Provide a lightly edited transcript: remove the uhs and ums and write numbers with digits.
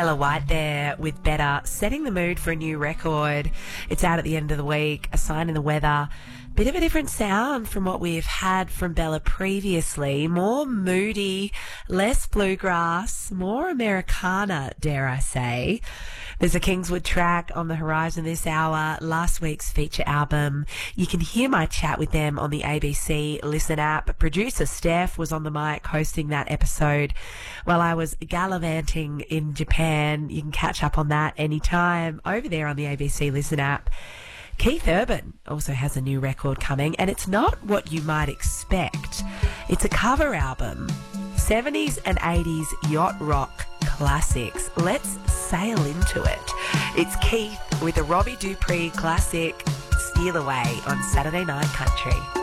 Bella White there with Better, setting the mood for a new record. It's out at the end of the week, A Sign in the Weather. Bit of a different sound from what we've had from Bella previously. More moody, less bluegrass, more Americana, dare I say. There's a Kingswood track on the horizon this hour, last week's feature album. You can hear my chat with them on the ABC Listen app. Producer Steph was on the mic hosting that episode while I was gallivanting in Japan. You can catch up on that anytime over there on the ABC Listen app. Keith Urban also has a new record coming, and it's not what you might expect. It's a cover album. 70s and 80s yacht rock classics. Let's sail into it. It's Keith with the Robbie Dupree classic Steal Away on Saturday Night Country.